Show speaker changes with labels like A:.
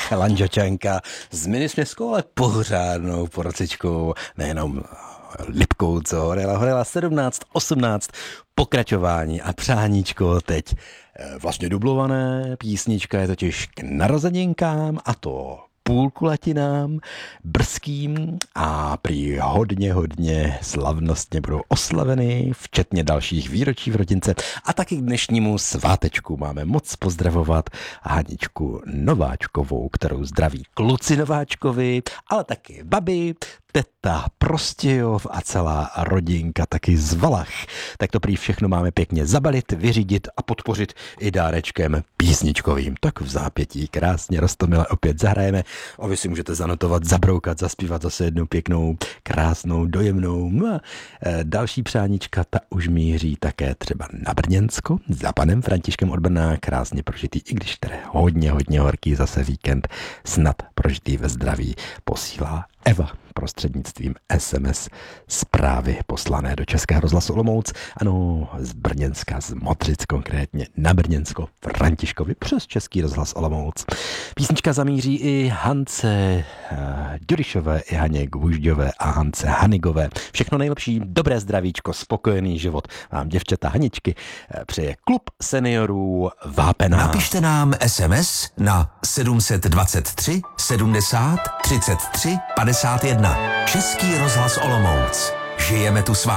A: Lanžočanka s minisměskou, ale pořádnou porcičkou, nejenom lipkou, co horela 17, 18, pokračování a přáníčko teď vlastně dublované. Písnička je totiž k narozeninkám, a to půlkulatinám, brzkým, a prý hodně slavnostně budou oslaveny, včetně dalších výročí v rodince, a taky k dnešnímu svátečku máme moc pozdravovat Haničku Nováčkovou, kterou zdraví kluci Nováčkovi, ale taky babi, teta Prostějov a celá rodinka taky z Valach. Tak to prý všechno máme pěkně zabalit, vyřídit a podpořit i dárečkem písničkovým. Tak v zápětí krásně roztomile opět zahrajeme a vy si můžete zanotovat, zabroukat, zaspívat zase jednou pěknou, krásnou, dojemnou. No a další přánička, ta už míří také třeba na Brněnsko za panem Františkem od Brna, krásně prožitý, i když tedy hodně horký zase víkend, snad prožitý ve zdraví, posílá Eva prostřednictvím SMS zprávy poslané do Českého rozhlasu Olomouc. Ano, z Brněnska, z Modřic konkrétně, na Brněnsko, Františkovi přes Český rozhlas Olomouc. Písnička zamíří i Hance Ďurišové, i Haně Gvužďové a Hance Hanigové. Všechno nejlepší, dobré zdravíčko, spokojený život vám, děvčata Haničky, přeje klub seniorů Vápená.
B: Napište nám SMS na 723 70 33 51. Český rozhlas Olomouc. Žijeme tu s vámi.